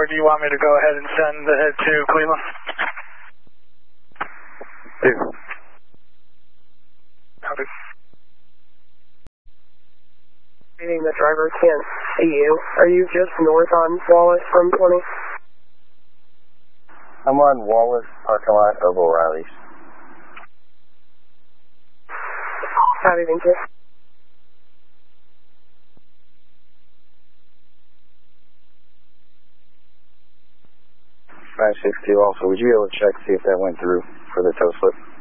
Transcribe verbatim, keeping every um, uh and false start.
or do you want me to go ahead and send the head to Cleveland? Do. Copy. Meaning the driver can't see you. Are you just north on Wallace from twenty? I'm on Wallace, parking lot of O'Reilly's. Copy, thank you. five six two also, would you be able to check to see if that went through for the tow slip?